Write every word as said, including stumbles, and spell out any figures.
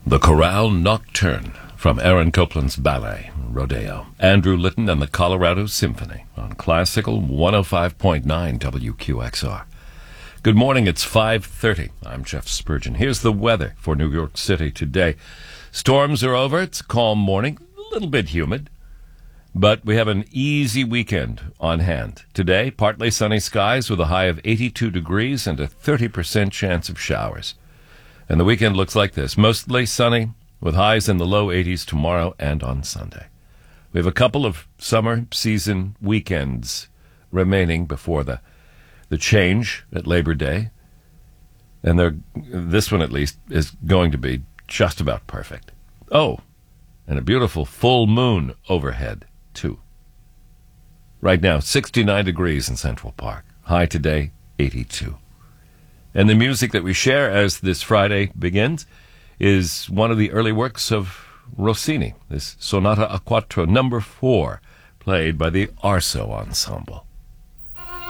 The Chorale Nocturne from Aaron Copland's ballet, Rodeo. Andrew Litton and the Colorado Symphony on Classical one oh five point nine W Q X R. Good morning, it's five thirty. I'm Jeff Spurgeon. Here's the weather for New York City today. Storms are over. It's a calm morning, a little bit humid, but we have an easy weekend on hand. Today, partly sunny skies with a high of eighty-two degrees and a thirty percent chance of showers. And the weekend looks like this. Mostly sunny with highs in the low eighties tomorrow and on Sunday. We have a couple of summer season weekends remaining before the the change at Labor Day. And they're, this one at least is going to be just about perfect. Oh, and a beautiful full moon overhead, too. Right now, sixty-nine degrees in Central Park. High today, eighty-two. And the music that we share as this Friday begins is one of the early works of Rossini, this Sonata a Quattro number four, played by the Arso Ensemble.